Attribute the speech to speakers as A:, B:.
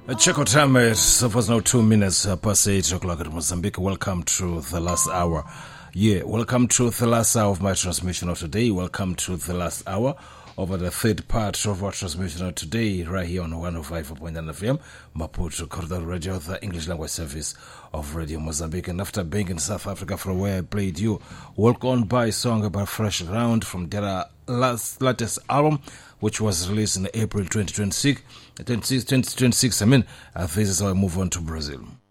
A: Check out time, it was now 2 minutes past 8 o'clock at Mozambique. Welcome to the last hour. Welcome to the last hour of my transmission of today. Welcome to the last hour of the third part of our transmission of today, right here on 105.9 FM, Maputo Corridor Radio, the English language service of Radio Mozambique. And after being in South Africa for a while, I played you Walk On By song about Fresh Ground from their latest album, which was released in April 2026. This is how I move on to Brazil.